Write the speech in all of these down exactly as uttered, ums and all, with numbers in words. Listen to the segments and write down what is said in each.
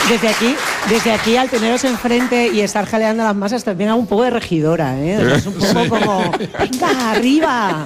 desde aquí, desde aquí, al teneros enfrente y estar jaleando las masas, también hago un poco de regidora, ¿eh? O sea, es un poco sí. como, ¡venga, arriba!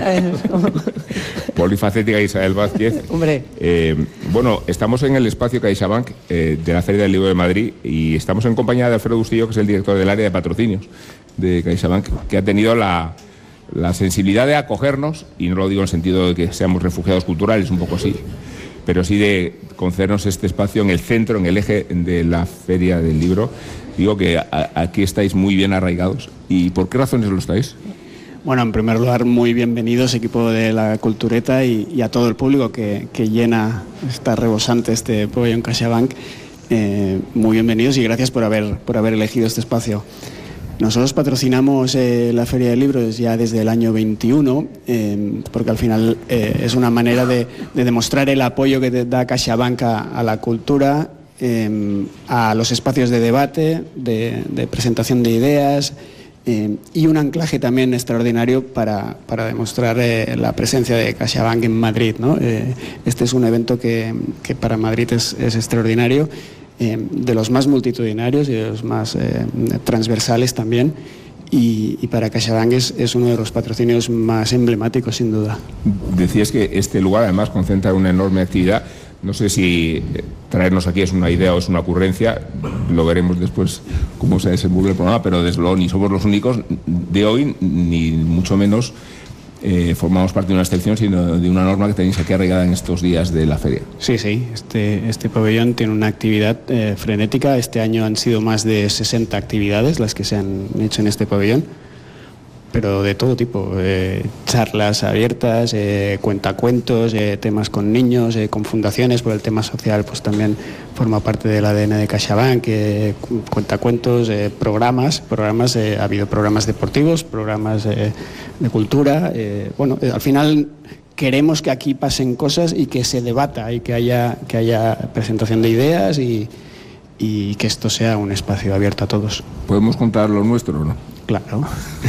Polifacética Isabel Vázquez. Hombre. Eh, bueno, estamos en el espacio CaixaBank eh, de la Feria del Libro de Madrid y estamos en compañía de Alfredo Bustillo, que es el director del área de patrocinios de CaixaBank, que ha tenido la, la sensibilidad de acogernos, y no lo digo en el sentido de que seamos refugiados culturales, un poco sí, pero sí de concedernos este espacio en el centro, en el eje de la Feria del Libro. Digo que a, aquí estáis muy bien arraigados. ¿Y por qué razones lo estáis? Bueno, en primer lugar, muy bienvenidos, equipo de la Cultureta, y, y a todo el público que, que llena, está rebosante este pabellón CaixaBank. Eh, muy bienvenidos y gracias por haber, por haber elegido este espacio. Nosotros patrocinamos eh, la Feria del Libro ya desde el año veintiuno, eh, porque al final eh, es una manera de, de demostrar el apoyo que da CaixaBank a, a la cultura, eh, a los espacios de debate, de, de presentación de ideas, eh, y un anclaje también extraordinario para, para demostrar eh, la presencia de CaixaBank en Madrid, ¿no? Eh, este es un evento que, que para Madrid es, es extraordinario. Eh, de los más multitudinarios y de los más eh, transversales también, y, y para CaixaBank es, es uno de los patrocinios más emblemáticos, sin duda. Decías que este lugar además concentra una enorme actividad. No sé si traernos aquí es una idea o es una ocurrencia, lo veremos después cómo se desenvuelve el programa, pero desde luego ni somos los únicos de hoy, ni mucho menos Eh, formamos parte de una excepción, sino de una norma que tenéis aquí arraigada en estos días de la feria. Sí, sí, este, este pabellón tiene una actividad eh, frenética. Este año han sido más de sesenta actividades las que se han hecho en este pabellón, pero de todo tipo, eh, charlas abiertas, eh, cuentacuentos, eh, temas con niños, eh, con fundaciones, por el tema social pues también forma parte del A D N de CaixaBank, eh, cuentacuentos, eh, programas, programas eh, ha habido programas deportivos, programas eh, de cultura, eh, bueno, eh, al final queremos que aquí pasen cosas y que se debata y que haya, que haya presentación de ideas y, y que esto sea un espacio abierto a todos. ¿Podemos contar lo nuestro o no? Claro.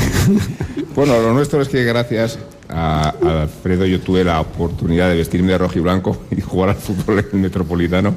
Bueno, lo nuestro es que gracias a, a Alfredo yo tuve la oportunidad de vestirme de rojo y blanco y jugar al fútbol en el Metropolitano,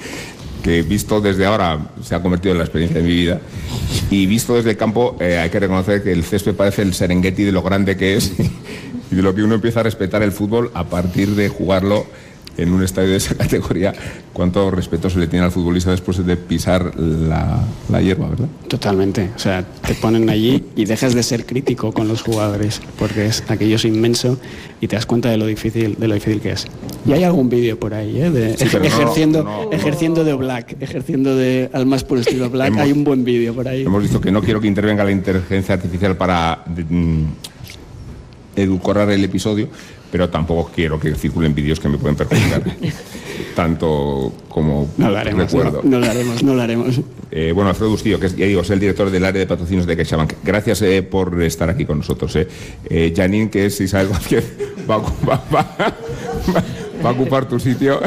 que visto desde ahora se ha convertido en la experiencia de mi vida, y visto desde el campo eh, hay que reconocer que el césped parece el Serengeti de lo grande que es y de lo que uno empieza a respetar el fútbol a partir de jugarlo en un estadio de esa categoría. Cuánto respeto se le tiene al futbolista después de pisar la, la hierba, ¿verdad? Totalmente, o sea, te ponen allí y dejas de ser crítico con los jugadores, porque es aquello es inmenso y te das cuenta de lo difícil, de lo difícil que es. Y hay algún vídeo por ahí, ¿eh? De, sí, ejerciendo, no, no, ejerciendo de Black, ejerciendo de al más puro estilo Black. Hemos, hay un buen vídeo por ahí. Hemos visto que no quiero que intervenga la inteligencia artificial para mm, edulcorar el episodio, pero tampoco quiero que circulen vídeos que me pueden perjudicar tanto como no lo haremos, recuerdo. No, no lo haremos, no lo haremos. Eh, bueno, Alfredo Bustillo, que es, ya digo, es el director del área de patrocinios de CaixaBank. Gracias eh, por estar aquí con nosotros. Eh. Eh, Janine, que es Isabel Vázquez, va, va, va, va, va a ocupar tu sitio.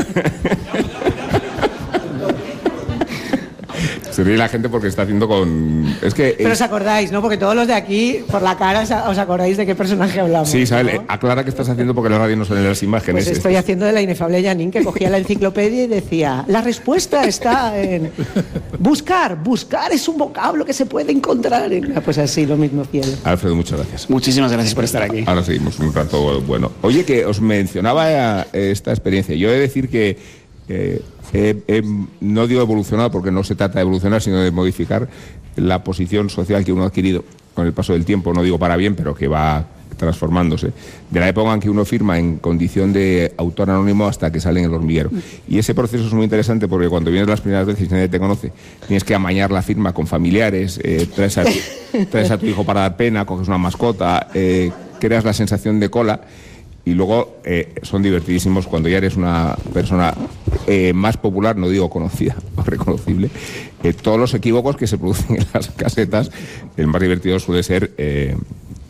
Se ríe la gente porque está haciendo con... Es que, Pero os acordáis, ¿no? Porque todos los de aquí, por la cara, os acordáis de qué personaje hablamos. Sí, Isabel, ¿no? Aclara qué estás haciendo porque la radio no salen las imágenes. Pues estoy haciendo de la inefable Janine, que cogía la enciclopedia y decía, la respuesta está en buscar. Buscar es un vocablo que se puede encontrar en... Pues así, lo mismo, cielo. Alfredo, muchas gracias. Muchísimas gracias por estar aquí. Ahora seguimos un rato bueno. Oye, que os mencionaba esta experiencia. Yo he de decir que Eh, eh, eh, no digo evolucionado porque no se trata de evolucionar, sino de modificar la posición social que uno ha adquirido con el paso del tiempo, no digo para bien, pero que va transformándose, de la época en que uno firma en condición de autor anónimo hasta que sale en el hormiguero. Y ese proceso es muy interesante porque cuando vienes las primeras veces y nadie te conoce, tienes que amañar la firma con familiares, eh, traes, a, traes a tu hijo para dar pena, coges una mascota, eh, creas la sensación de cola. Y luego eh, son divertidísimos cuando ya eres una persona eh, más popular, no digo conocida o reconocible. Eh, todos los equívocos que se producen en las casetas, el más divertido suele ser eh,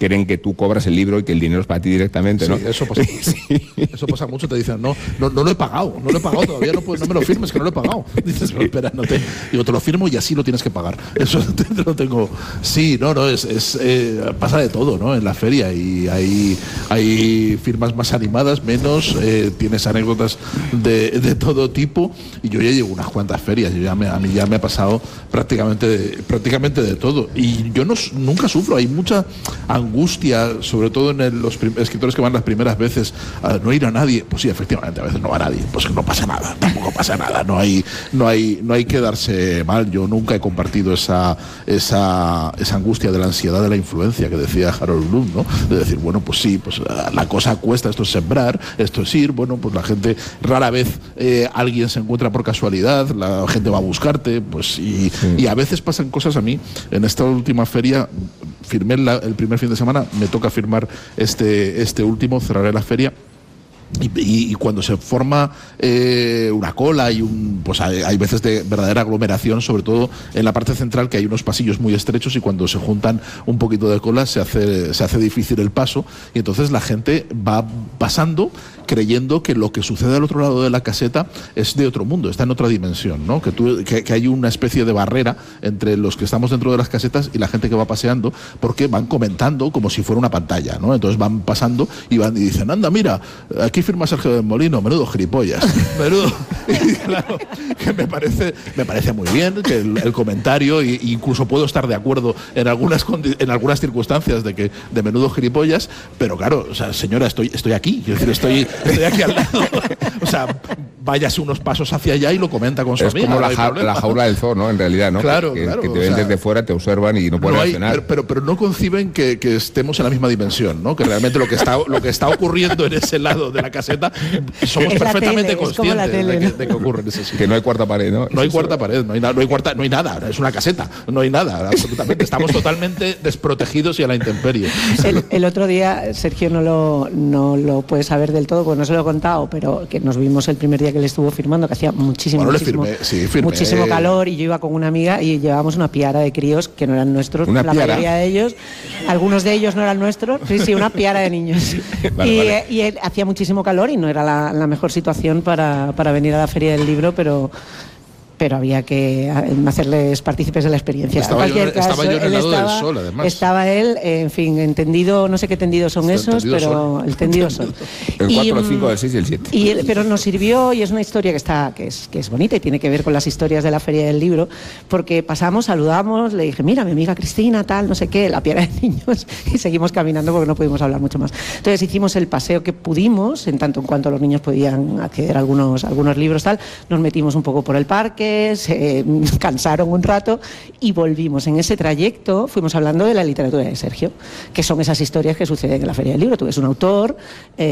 creen que tú cobras el libro y que el dinero es para ti directamente, ¿no? Sí, eso pasa, sí. Eso pasa mucho, te dicen, no, no, no lo he pagado, no lo he pagado todavía, no, puedes, no me lo firmes, que no lo he pagado. Dices, no, espera, no te... Digo, te lo firmo y así lo tienes que pagar. Eso te, te lo tengo... Sí, no, no, es, es eh, pasa de todo, ¿no? En la feria, y hay, hay firmas más animadas, menos, eh, tienes anécdotas de, de todo tipo, y yo ya llevo unas cuantas ferias, yo ya me, a mí ya me ha pasado prácticamente de, prácticamente de todo, y yo no, nunca sufro, hay mucha angustia, sobre todo en el, los prim, escritores que van las primeras veces, a no ir a nadie, pues sí, efectivamente, a veces no va nadie, pues no pasa nada, tampoco pasa nada, no hay, no hay, no hay que darse mal. Yo nunca he compartido esa, esa, esa angustia de la ansiedad de la influencia que decía Harold Bloom, ¿no? De decir, bueno, pues sí, pues la cosa cuesta, esto es sembrar, esto es ir, bueno, pues la gente, rara vez eh, alguien se encuentra por casualidad, la gente va a buscarte, pues y, sí. y a veces pasan cosas. A mí, en esta última feria, firmé la, el primer fin de semana, me toca firmar este, este último, cerraré la feria. Y, y, y cuando se forma eh, una cola y un, pues hay, hay veces de verdadera aglomeración, sobre todo en la parte central, que hay unos pasillos muy estrechos, y cuando se juntan un poquito de cola se hace, se hace difícil el paso, y entonces la gente va pasando creyendo que lo que sucede al otro lado de la caseta es de otro mundo, está en otra dimensión, ¿no? Que, tú, que, que hay una especie de barrera entre los que estamos dentro de las casetas y la gente que va paseando, porque van comentando como si fuera una pantalla, ¿no? Entonces van pasando y van y dicen, anda, mira, aquí firma Sergio del Molino, menudo gilipollas, menudo. Y claro, que me parece, me parece muy bien que el, el comentario, e incluso puedo estar de acuerdo en algunas, en algunas circunstancias de que de menudo gilipollas, pero claro, o sea, señora, estoy, estoy aquí, quiero decir, estoy, estoy aquí al lado. O sea, váyase unos pasos hacia allá y lo comenta con su es amiga. Es como no la, ja la jaula del zoo, ¿no? En realidad, ¿no? Claro, que, claro. Que te ven desde fuera, te observan y no pueden no hay, reaccionar. Pero, pero, pero no conciben que, que estemos en la misma dimensión, ¿no? Que realmente lo que está, lo que está ocurriendo en ese lado de la caseta somos es perfectamente tele, conscientes tele, de, que, ¿no? de que ocurre en ese sitio. Que no hay cuarta pared, ¿no? No hay cuarta pared, no hay, na no, hay cuarta, no hay nada, es una caseta, no hay nada, absolutamente. Estamos totalmente desprotegidos y a la intemperie. El, el otro día, Sergio no lo, no lo puede saber del todo, porque no se lo he contado, pero que nos vimos el primer día que le estuvo firmando, que hacía muchísimo, bueno, muchísimo, firmé, sí, firmé. muchísimo calor, y yo iba con una amiga y llevábamos una piara de críos que no eran nuestros, ¿Una la piara? mayoría de ellos, algunos de ellos no eran nuestros, sí, sí, una piara de niños. Vale, y, vale. y él, hacía muchísimo calor y no era la, la mejor situación para, para venir a la Feria del Libro, pero... pero había que hacerles partícipes de la experiencia. Estaba, en yo, caso, estaba yo en el él lado estaba, del sol, además. Estaba él, en fin, entendido, no sé qué tendidos son Está esos, pero sol. el tendido sol. El cuatro, el cinco, el seis y el siete. Y el, pero nos sirvió, y es una historia que está que es, que es bonita y tiene que ver con las historias de la Feria del Libro, porque pasamos, saludamos, le dije, mira, mi amiga Cristina, tal, no sé qué, la piara de niños, y seguimos caminando porque no pudimos hablar mucho más. Entonces hicimos el paseo que pudimos, en tanto en cuanto los niños podían acceder a algunos, algunos libros, tal, nos metimos un poco por el parque, se cansaron un rato y volvimos. En ese trayecto fuimos hablando de la literatura de Sergio, que son esas historias que suceden en la Feria del Libro. Tú ves un autor... Eh,